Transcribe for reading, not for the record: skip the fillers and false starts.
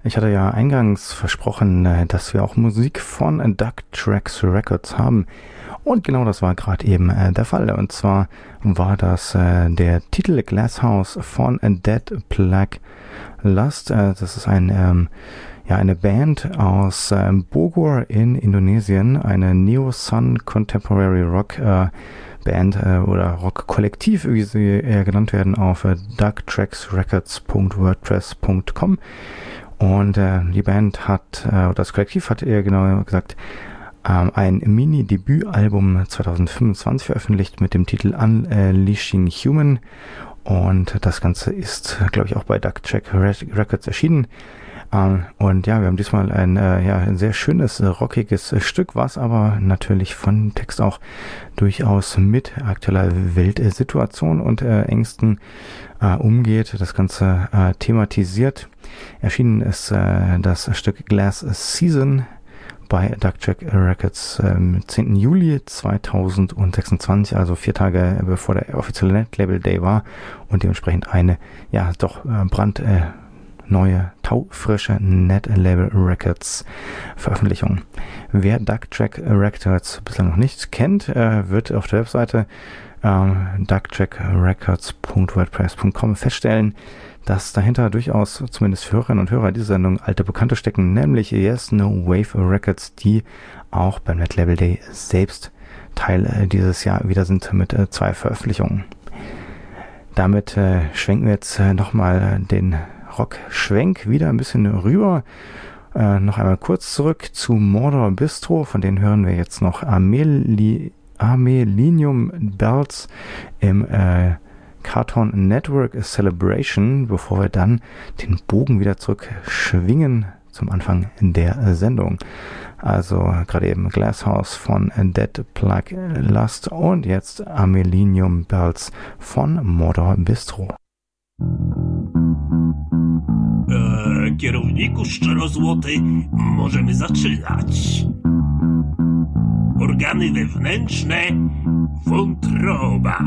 Ich hatte ja eingangs versprochen, dass wir auch Musik von Duck Tracks Records haben. Und genau das war gerade eben der Fall. Und zwar war das der Titel Glasshouse von Dead Plague Lust. Das ist eine Band aus Bogor in Indonesien, eine Neo-Sun Contemporary Rock Band oder Rock-Kollektiv, wie sie eher genannt werden, auf ducktracksrecords.wordpress.com. Und die Band hat, das Kollektiv hat eher genauer gesagt, ein Mini-Debütalbum 2025 veröffentlicht mit dem Titel Unleashing Human. Und das Ganze ist, glaube ich, auch bei Duck Track Records erschienen. Und ja, wir haben diesmal ein sehr schönes, rockiges Stück, was aber natürlich von Text auch durchaus mit aktueller Weltsituation und Ängsten umgeht, das Ganze thematisiert. Erschienen ist das Stück Glass Season bei Duck Track Records am 10. Juli 2026, also 4 Tage bevor der offizielle Netlabel Day war und dementsprechend eine brandneue, taufrische Netlabel Records Veröffentlichung. Wer Duck Track Records bislang noch nicht kennt, wird auf der Webseite ducktrackrecords.wordpress.com feststellen, dass dahinter durchaus, zumindest für Hörerinnen und Hörer dieser Sendung, alte Bekannte stecken, nämlich Yes No Wave Records, die auch beim Netlabel Day selbst Teil dieses Jahr wieder sind mit 2 Veröffentlichungen. Damit schwenken wir jetzt nochmal den Rock-Schwenk wieder ein bisschen rüber. Noch einmal kurz zurück zu Mordor Bistro, von denen hören wir jetzt noch Amelinium Bells im Cartoon Network Celebration, bevor wir dann den Bogen wieder zurück schwingen zum Anfang der Sendung. Also gerade eben Glasshouse von Dead Plague Lust und jetzt Amelinium Bells von Mordor Bistro. Kierowniku szczerozłoty, możemy zaczynać. Organy wewnętrzne, wątroba.